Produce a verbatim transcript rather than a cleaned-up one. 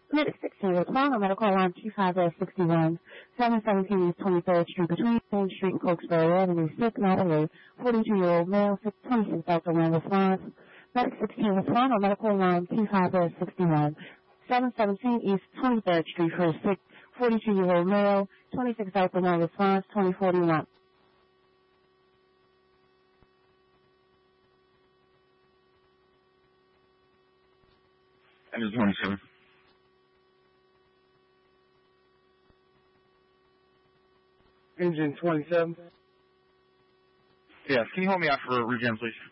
Medic sixteen, respond on medical alarm two five zero six one, seven seventeen East twenty-third Street, between Main Street and Cokesbury Avenue, sick, not away, forty-two-year-old male, twenty-six Delta one, response. Medic sixteen, respond on medical alarm two five zero six one, seven seventeen East twenty-third Street for a sick, forty-two-year-old male, twenty-six Delta one, response, twenty forty-one. Engine twenty-seven. Engine twenty-seven. Yes, can you hold me out for a regen, please?